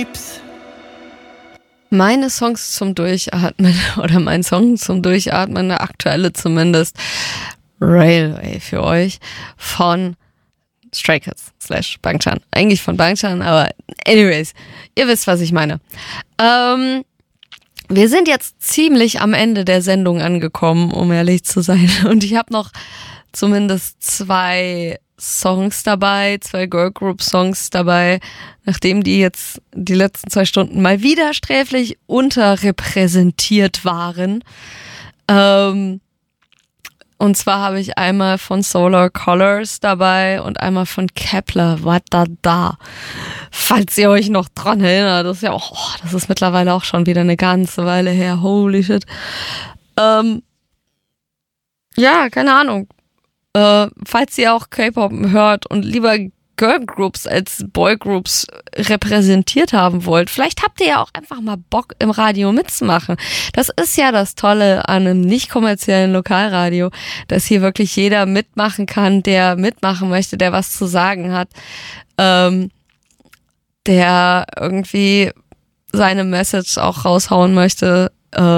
Vibes. Meine Songs zum Durchatmen oder mein Song zum Durchatmen, der aktuelle zumindest, Railway für euch von Stray Kids / Bangchan. Eigentlich von Bangchan, aber anyways, ihr wisst, was ich meine. Wir sind jetzt ziemlich am Ende der Sendung angekommen, um ehrlich zu sein. Und ich habe noch zumindest 2 Songs dabei, 2 Girlgroup-Songs dabei, nachdem die jetzt die letzten 2 Stunden mal wieder sträflich unterrepräsentiert waren. Und zwar habe ich einmal von Solar Colors dabei und einmal von Kepler, What Da Da. Falls ihr euch noch dran erinnert, das ist ja auch, das ist mittlerweile auch schon wieder eine ganze Weile her, holy shit. Ja, keine Ahnung. Falls ihr auch K-Pop hört und lieber Girlgroups als Boygroups repräsentiert haben wollt, vielleicht habt ihr ja auch einfach mal Bock im Radio mitzumachen. Das ist ja das Tolle an einem nicht kommerziellen Lokalradio, dass hier wirklich jeder mitmachen kann, der mitmachen möchte, der was zu sagen hat, der irgendwie seine Message auch raushauen möchte,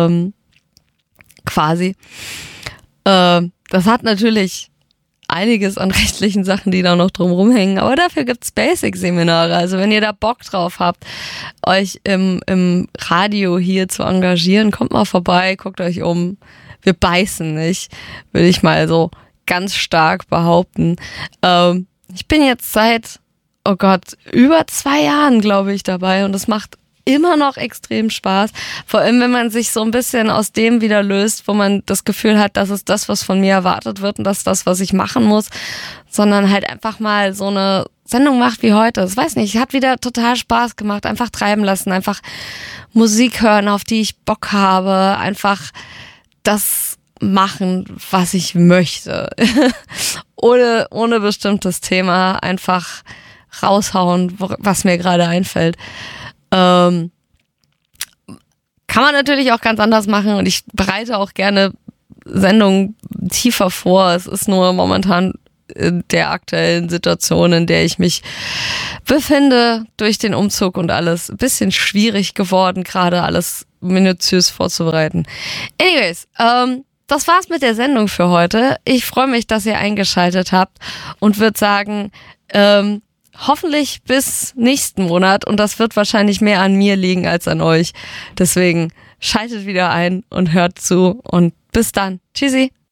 quasi. Das hat natürlich einiges an rechtlichen Sachen, die da noch drum rumhängen, aber dafür gibt's Basic-Seminare. Also wenn ihr da Bock drauf habt, euch im Radio hier zu engagieren, kommt mal vorbei, guckt euch um. Wir beißen nicht, würde ich mal so ganz stark behaupten. Ich bin jetzt seit, oh Gott, über 2 Jahren, glaube ich, dabei und es macht immer noch extrem Spaß. Vor allem, wenn man sich so ein bisschen aus dem wieder löst, wo man das Gefühl hat, das ist das, was von mir erwartet wird und das ist das, was ich machen muss, sondern halt einfach mal so eine Sendung macht wie heute. Das weiß nicht, hat wieder total Spaß gemacht. Einfach treiben lassen, einfach Musik hören, auf die ich Bock habe, einfach das machen, was ich möchte. ohne bestimmtes Thema, einfach raushauen, was mir gerade einfällt. Kann man natürlich auch ganz anders machen und ich bereite auch gerne Sendungen tiefer vor. Es ist nur momentan in der aktuellen Situation, in der ich mich befinde, durch den Umzug und alles ein bisschen schwierig geworden, gerade alles minutiös vorzubereiten. Anyways, das war's mit der Sendung für heute. Ich freue mich, dass ihr eingeschaltet habt und würde sagen, hoffentlich bis nächsten Monat und das wird wahrscheinlich mehr an mir liegen als an euch. Deswegen schaltet wieder ein und hört zu und bis dann. Tschüssi.